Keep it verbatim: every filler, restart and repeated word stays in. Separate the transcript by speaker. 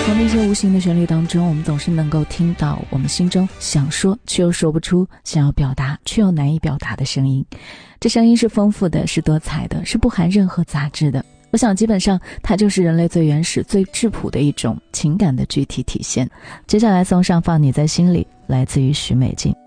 Speaker 1: 从那些无形的旋律当中，我们总是能够听到我们心中想说却又说不出，想要表达却又难以表达的声音。这声音是丰富的，是多彩的，是不含任何杂质的。我想基本上它就是人类最原始最质朴的一种情感的具体体现。接下来送上放你在心里，来自于许美静。